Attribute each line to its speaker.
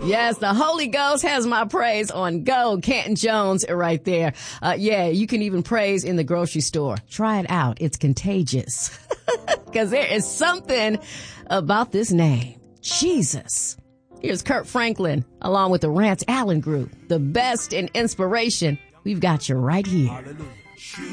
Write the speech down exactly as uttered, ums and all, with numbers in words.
Speaker 1: Yes, the Holy Ghost has my praise on go. Canton Jones right there. Uh, yeah, you can even praise in the grocery store. Try it out. It's contagious. Because there is something about this name, Jesus. Here's Kirk Franklin, along with the Rance Allen Group. The best in inspiration. We've got you right here.
Speaker 2: Hallelujah.